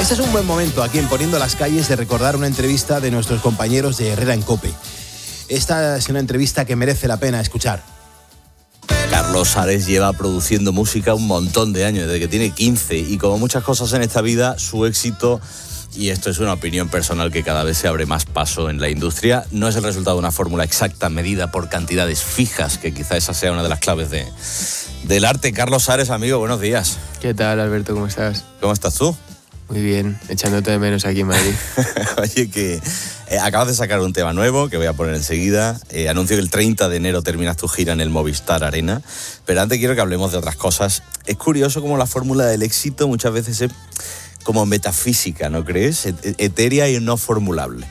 Este es un buen momento aquí en Poniendo las Calles de recordar una entrevista de nuestros compañeros de Herrera en COPE. Esta es una entrevista que merece la pena escuchar. Carlos Ares lleva produciendo música un montón de años, desde que tiene 15, y como muchas cosas en esta vida, su éxito, y esto es una opinión personal que cada vez se abre más paso en la industria, no es el resultado de una fórmula exacta medida por cantidades fijas, que quizá esa sea una de las claves del arte. Carlos Ares, amigo, buenos días. ¿Qué tal, Alberto? ¿Cómo estás? ¿Cómo estás tú? Muy bien, echándote de menos aquí en Madrid. Oye, que acabas de sacar un tema nuevo que voy a poner enseguida. Anuncio que el 30 de enero terminas tu gira en el Movistar Arena. Pero antes quiero que hablemos de otras cosas. Es curioso cómo la fórmula del éxito muchas veces es como metafísica, ¿no crees? Etérea y no formulable.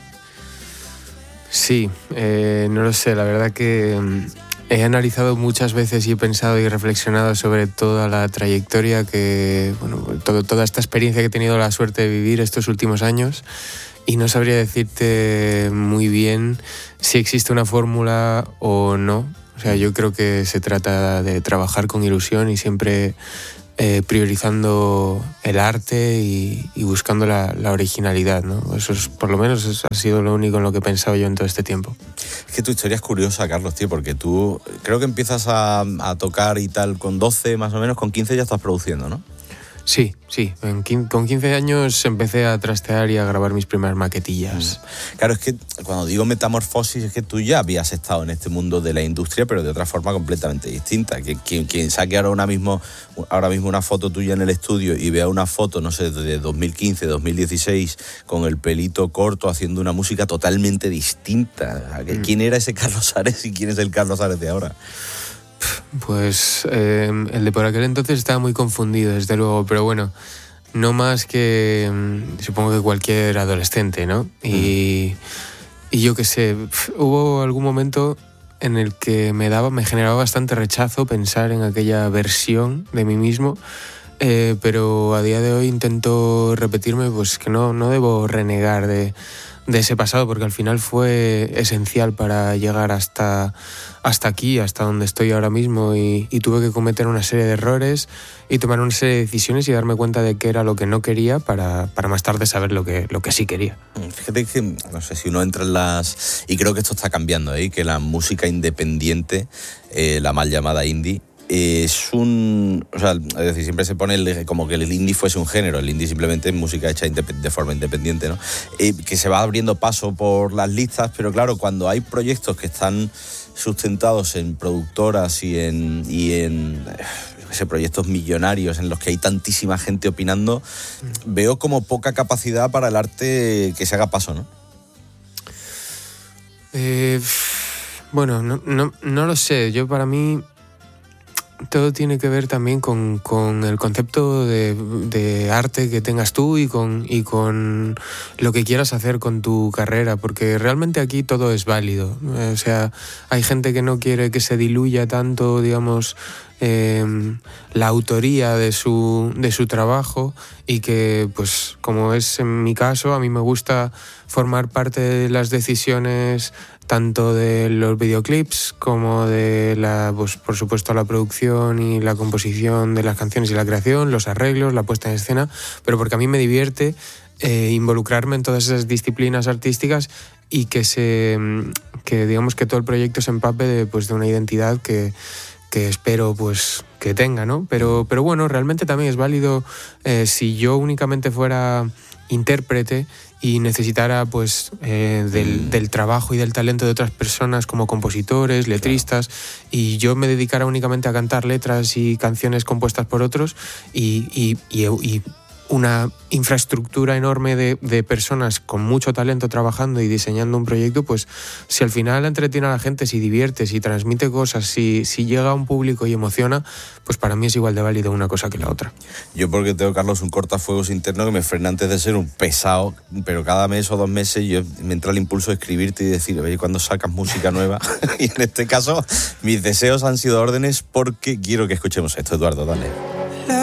Sí, no lo sé, la verdad que he analizado muchas veces y he pensado y reflexionado sobre toda la trayectoria que, bueno, toda esta experiencia que he tenido la suerte de vivir estos últimos años, y no sabría decirte muy bien si existe una fórmula o no. O sea, yo creo que se trata de trabajar con ilusión y siempre priorizando el arte y buscando la originalidad, ¿no? Eso es, por lo menos, ha sido lo único en lo que he pensado yo en todo este tiempo. Es que tu historia es curiosa, Carlos, tío, porque tú creo que empiezas a tocar y tal con 12 más o menos, con 15 ya estás produciendo, ¿no? Sí. Con 15 años empecé a trastear y a grabar mis primeras maquetillas. Claro, es que cuando digo metamorfosis es que tú ya habías estado en este mundo de la industria, pero de otra forma completamente distinta. Quien saque ahora mismo una foto tuya en el estudio y vea una foto, no sé, de 2015, 2016, con el pelito corto, haciendo una música totalmente distinta. ¿Quién era ese Carlos Ares y quién es el Carlos Ares de ahora? Pues el de por aquel entonces estaba muy confundido, desde luego, pero bueno, no más que supongo que cualquier adolescente, ¿no? Y yo qué sé, hubo algún momento en el que me generaba bastante rechazo pensar en aquella versión de mí mismo, pero a día de hoy intento repetirme pues que no debo renegar de ese pasado, porque al final fue esencial para llegar hasta aquí, hasta donde estoy ahora mismo, y tuve que cometer una serie de errores y tomar una serie de decisiones y darme cuenta de qué era lo que no quería para más tarde saber lo que sí quería. Fíjate que, no sé, si uno entra en y creo que esto está cambiando, que la música independiente, la mal llamada indie, es decir, siempre se pone como que el indie fuese un género. El indie simplemente es música hecha de forma independiente, ¿no? Que se va abriendo paso por las listas, pero claro, cuando hay proyectos que están sustentados en productoras y en proyectos millonarios en los que hay tantísima gente opinando, veo como poca capacidad para el arte que se haga paso, ¿no? Bueno, no lo sé. Yo, para mí, todo tiene que ver también con el concepto de arte que tengas tú y con lo que quieras hacer con tu carrera, porque realmente aquí todo es válido. O sea, hay gente que no quiere que se diluya tanto, digamos, la autoría de su trabajo, y que, pues, como es en mi caso, a mí me gusta formar parte de las decisiones tanto de los videoclips como de pues, por supuesto, la producción y la composición de las canciones y la creación, los arreglos, la puesta en escena, pero porque a mí me divierte involucrarme en todas esas disciplinas artísticas y que digamos que todo el proyecto se empape de una identidad que espero pues que tenga, ¿no? Pero bueno, realmente también es válido si yo únicamente fuera intérprete y necesitara pues del trabajo y del talento de otras personas como compositores, letristas, claro, y yo me dedicara únicamente a cantar letras y canciones compuestas por otros y una infraestructura enorme de personas con mucho talento trabajando y diseñando un proyecto, pues si al final entretiene a la gente, si divierte, si transmite cosas, si llega a un público y emociona, pues para mí es igual de válido una cosa que la otra. Yo porque tengo, Carlos, un cortafuegos interno que me frena antes de ser un pesado, pero cada mes o 2 meses me entra el impulso de escribirte y decir, oye, ¿cuándo sacas música nueva? Y en este caso, mis deseos han sido órdenes porque quiero que escuchemos esto. Eduardo, dale.